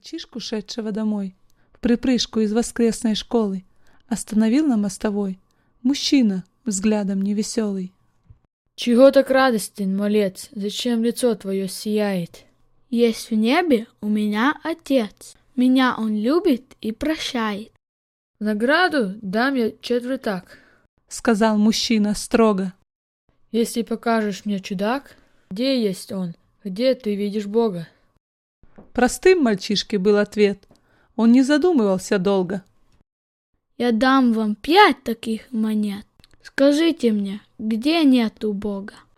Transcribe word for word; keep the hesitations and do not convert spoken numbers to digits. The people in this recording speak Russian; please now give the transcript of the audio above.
Мальчишку, шедшего домой, в припрыжку из воскресной школы, остановил на мостовой мужчина, взглядом невеселый. Чего так радостен, малец? Зачем лицо твое сияет? Есть в небе у меня Отец. Меня Он любит и прощает. В награду дам я четвертак, сказал мужчина строго. Если покажешь мне чудак, где есть он, где ты видишь Бога? Простым мальчишке был ответ. Он не задумывался долго. Я дам вам пять таких монет. Скажите мне, где нету Бога?